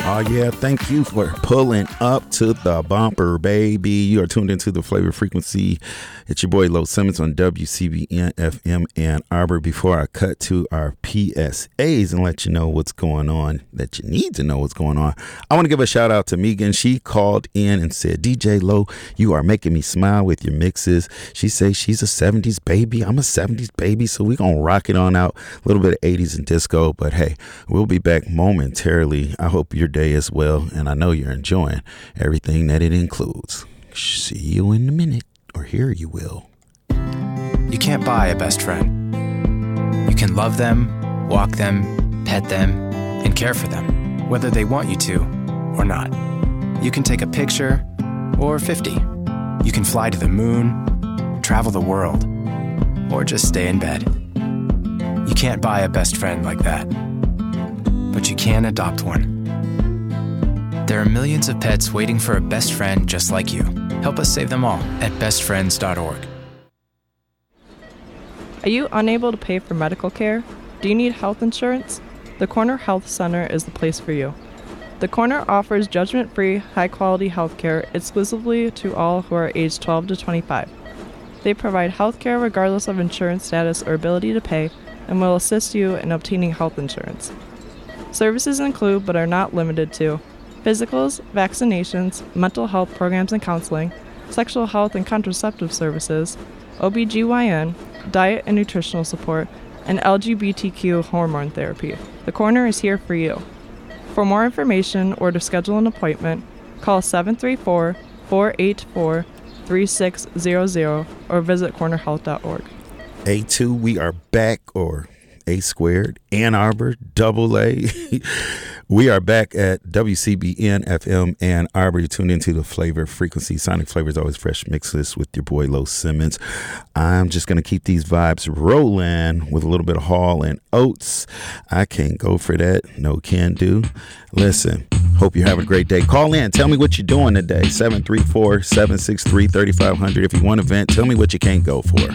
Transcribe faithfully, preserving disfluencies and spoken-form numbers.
Oh, yeah. Thank you for pulling up to the bumper, baby. You are tuned into the Flavor Frequency. It's your boy, Lo Simmons, on W C B N F M Ann Arbor. Before I cut to our P S As and let you know what's going on, that you need to know what's going on, I want to give a shout out to Megan. She called in and said, D J Lo, you are making me smile with your mixes. She says she's a seventies baby. I'm a seventies baby, so we're going to rock it on out. A little bit of eighties and disco, but hey, we'll be back momentarily. I hope your day is well, and I know you're enjoying everything that it includes. See you in a minute, or here you will. You can't buy a best friend. You can love them, walk them, pet them, and care for them, whether they want you to or not. You can take a picture or fifty. You can fly to the moon, travel the world, or just stay in bed. You can't buy a best friend like that, but you can adopt one. There are millions of pets waiting for a best friend just like you. Help us save them all at best friends dot org. Are you unable to pay for medical care? Do you need health insurance? The Corner Health Center is the place for you. The Corner offers judgment-free, high-quality health care exclusively to all who are aged twelve to twenty-five. They provide health care regardless of insurance status or ability to pay, and will assist you in obtaining health insurance. Services include, but are not limited to, physicals, vaccinations, mental health programs and counseling, sexual health and contraceptive services, O B G Y N, diet and nutritional support, and L G B T Q hormone therapy. The Corner is here for you. For more information or to schedule an appointment, call seven three four, four eight four, three six zero zero or visit corner health dot org. A two, we are back, or A squared, Ann Arbor, double A. We are back at W C B N F M Ann Arbor. You tuned into the Flavor Frequency. Sonic Flavors, always fresh mixes with your boy Lo Simmons. I'm just going to keep these vibes rolling with a little bit of Hall and Oates. I can't go for that. No can do. Listen, hope you're having a great day. Call in. Tell me what you're doing today. seven three four, seven six three, three five zero zero. If you want to vent, tell me what you can't go for.